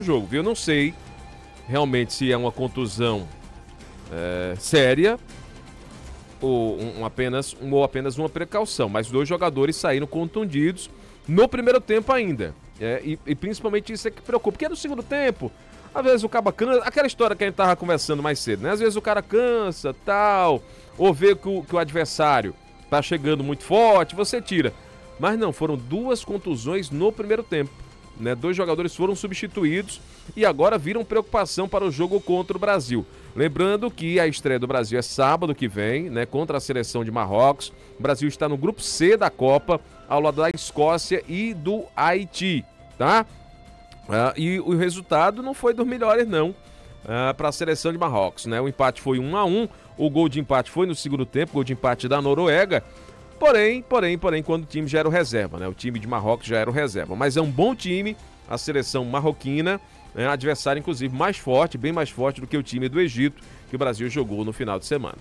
jogo, viu? Eu não sei realmente se é uma contusão séria ou apenas uma precaução, mas 2 jogadores saíram contundidos no primeiro tempo ainda. E principalmente isso é que preocupa, porque no segundo tempo, às vezes o cara cansa, aquela história que a gente tava conversando mais cedo, né? Às vezes o cara cansa, tal, ou vê que o adversário tá chegando muito forte, você tira. Mas não, foram 2 contusões no primeiro tempo, né? 2 jogadores foram substituídos e agora viram preocupação para o jogo contra o Brasil. Lembrando que a estreia do Brasil é sábado que vem, né? Contra a seleção de Marrocos. O Brasil está no grupo C da Copa, ao lado da Escócia e do Haiti, tá? E o resultado não foi dos melhores, não, para a seleção de Marrocos, né? O empate foi 1-1, o gol de empate foi no segundo tempo, gol de empate da Noruega. Porém, quando o time já era o reserva, né? O time de Marrocos já era o reserva. Mas é um bom time, a seleção marroquina, adversário, inclusive, mais forte, bem mais forte do que o time do Egito, que o Brasil jogou no final de semana.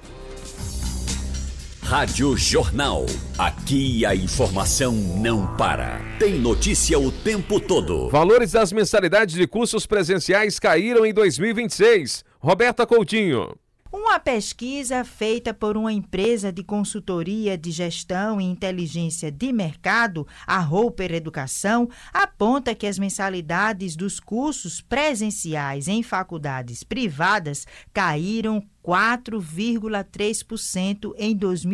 Rádio Jornal. Aqui a informação não para. Tem notícia o tempo todo. Valores das mensalidades de cursos presenciais caíram em 2026. Roberta Coutinho. Uma pesquisa feita por uma empresa de consultoria de gestão e inteligência de mercado, a Roper Educação, aponta que as mensalidades dos cursos presenciais em faculdades privadas caíram 4,3% em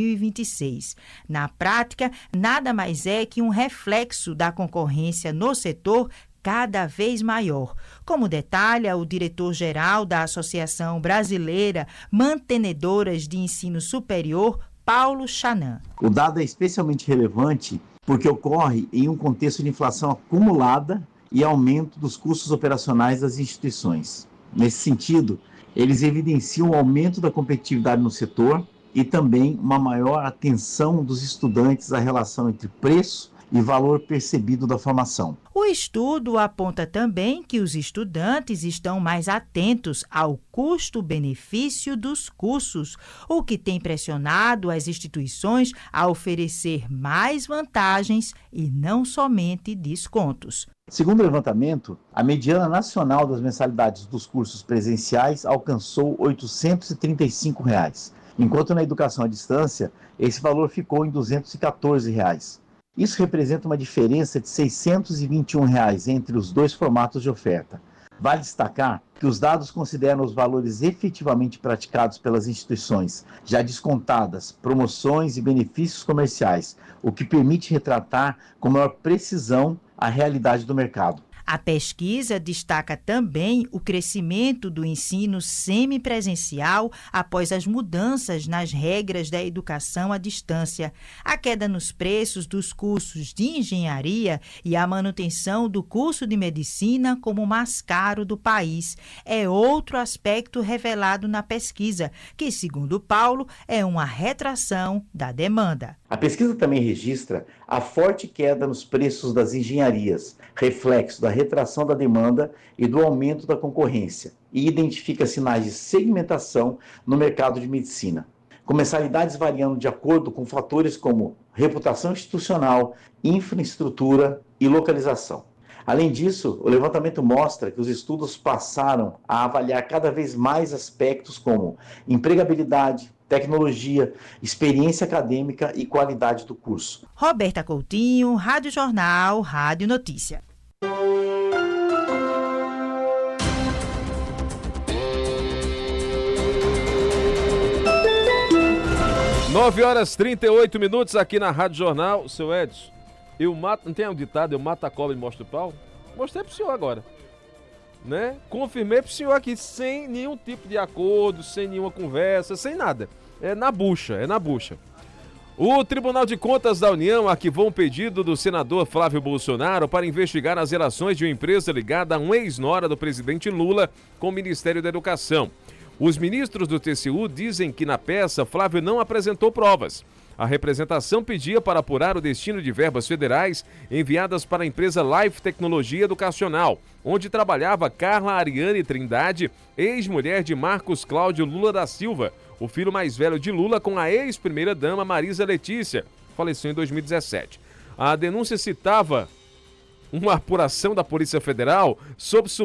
2026. Na prática, nada mais é que um reflexo da concorrência no setor cada vez maior, como detalha o diretor-geral da Associação Brasileira Mantenedoras de Ensino Superior, Paulo Chanan. O dado é especialmente relevante porque ocorre em um contexto de inflação acumulada e aumento dos custos operacionais das instituições. Nesse sentido, eles evidenciam o aumento da competitividade no setor e também uma maior atenção dos estudantes à relação entre preço e valor percebido da formação. O estudo aponta também que os estudantes estão mais atentos ao custo-benefício dos cursos, o que tem pressionado as instituições a oferecer mais vantagens e não somente descontos. Segundo o levantamento, a mediana nacional das mensalidades dos cursos presenciais alcançou R$ 835, enquanto na educação à distância esse valor ficou em R$ 214. Isso representa uma diferença de R$ 621 entre os 2 formatos de oferta. Vale destacar que os dados consideram os valores efetivamente praticados pelas instituições, já descontadas promoções e benefícios comerciais, o que permite retratar com maior precisão a realidade do mercado. A pesquisa destaca também o crescimento do ensino semipresencial após as mudanças nas regras da educação à distância, a queda nos preços dos cursos de engenharia e a manutenção do curso de medicina como o mais caro do país. É outro aspecto revelado na pesquisa, que, segundo Paulo, é uma retração da demanda. A pesquisa também registra a forte queda nos preços das engenharias, reflexo da retração da demanda e do aumento da concorrência, e identifica sinais de segmentação no mercado de medicina, com mensalidades variando de acordo com fatores como reputação institucional, infraestrutura e localização. Além disso, o levantamento mostra que os estudos passaram a avaliar cada vez mais aspectos como empregabilidade, tecnologia, experiência acadêmica e qualidade do curso. Roberta Coutinho, Rádio Jornal, Rádio Notícia. 9h38 aqui na Rádio Jornal. Seu Edson, não tem um ditado, eu mato a cobra e mostro o pau? Mostrei pro senhor agora, né? Confirmei pro senhor aqui, sem nenhum tipo de acordo, sem nenhuma conversa, sem nada. É na bucha. O Tribunal de Contas da União arquivou um pedido do senador Flávio Bolsonaro para investigar as relações de uma empresa ligada a um ex-nora do presidente Lula com o Ministério da Educação. Os ministros do TCU dizem que na peça Flávio não apresentou provas. A representação pedia para apurar o destino de verbas federais enviadas para a empresa Life Tecnologia Educacional, onde trabalhava Carla Ariane Trindade, ex-mulher de Marcos Cláudio Lula da Silva, o filho mais velho de Lula, com a ex-primeira-dama Marisa Letícia, faleceu em 2017. A denúncia citava uma apuração da Polícia Federal sobre